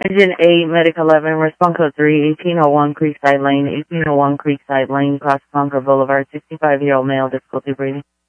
Engine 8, Medic 11, response code 3, 1801 Creekside Lane, 1801 Creekside Lane, Casa Blanca Boulevard, 65-year-old male, difficulty breathing.